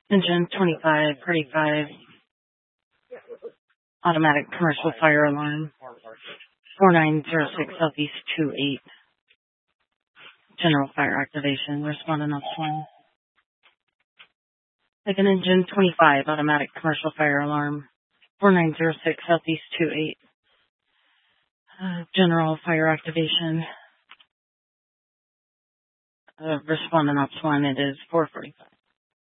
Engine 2535, automatic commercial fire alarm, 4906 Southeast 28. General fire activation, respond on option. Second engine 25, automatic commercial fire alarm, 4906 Southeast 28. General fire activation, respond on option 1, it is 445.